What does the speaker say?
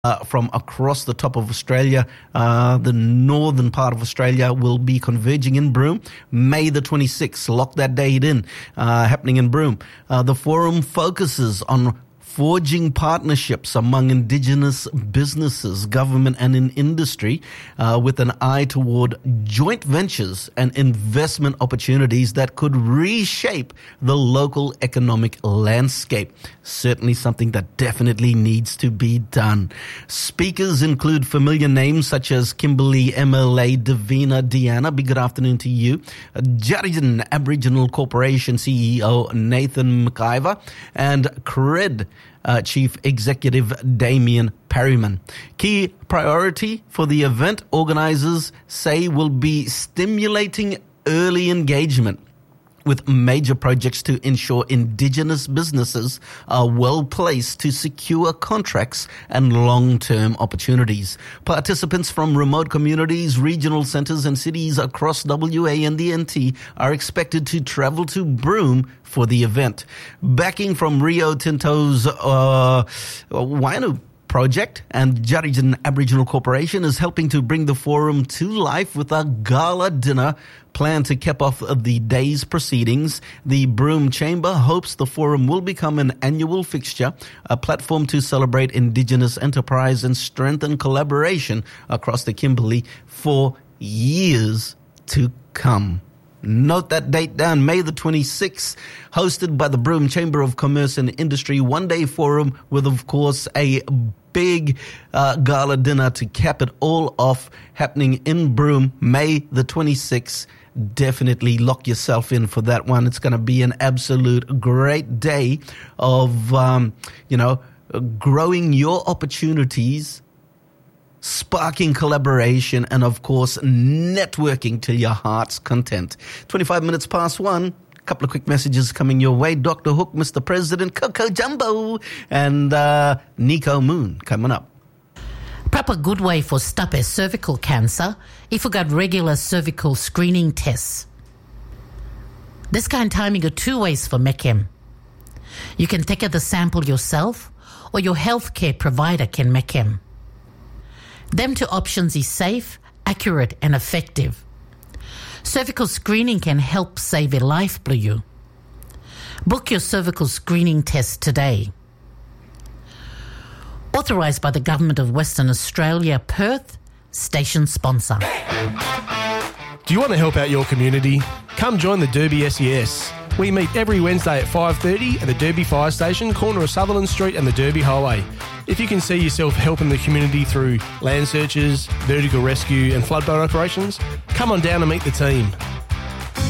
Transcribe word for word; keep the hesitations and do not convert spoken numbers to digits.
Uh, from across the top of Australia. Uh, the northern part of Australia will be converging in Broome. May the twenty-sixth, lock that date in, uh, happening in Broome. Uh, the forum focuses on forging partnerships among Indigenous businesses, government and in industry uh, with an eye toward joint ventures and investment opportunities that could reshape the local economic landscape. Certainly something that definitely needs to be done. Speakers include familiar names such as Kimberley M L A Davina Deanna. Big good afternoon to you. Djaridin Aboriginal Corporation C E O Nathan McIver and Cred Uh, Chief Executive Damien Perryman. Key priority for the event, organisers say, will be stimulating early engagement with major projects to ensure Indigenous businesses are well placed to secure contracts and long-term opportunities. Participants from remote communities, regional centres and cities across W A and the N T are expected to travel to Broome for the event. Backing from Rio Tinto's uh, Wainu project and Djaridin Aboriginal Corporation is helping to bring the forum to life with a gala dinner planned to cap off the day's proceedings. The Broome Chamber hopes the forum will become an annual fixture, a platform to celebrate Indigenous enterprise and strengthen collaboration across the Kimberley for years to come. Note that date down, May the twenty-sixth, hosted by the Broome Chamber of Commerce and Industry, one-day forum with, of course, a big uh, gala dinner to cap it all off, happening in Broome, May the twenty-sixth. Definitely lock yourself in for that one. It's going to be an absolute great day of, um, you know, growing your opportunities, sparking collaboration, and of course, networking to your heart's content. twenty-five minutes past one. A couple of quick messages coming your way. Doctor Hook, Mister President, Coco Jumbo, and uh, Nico Moon coming up. Proper good way for stop a cervical cancer if you got regular cervical screening tests. This kind of timing are two ways for Mechem. You can take the sample yourself or your healthcare provider can Mechem. Them two options is safe, accurate and effective. Cervical screening can help save a life, Blue U. Book your cervical screening test today. Authorised by the Government of Western Australia, Perth, station sponsor. Do you want to help out your community? Come join the Derby S E S. We meet every Wednesday at five thirty at the Derby Fire Station, corner of Sutherland Street and the Derby Highway. If you can see yourself helping the community through land searches, vertical rescue and floodboat operations, come on down and meet the team.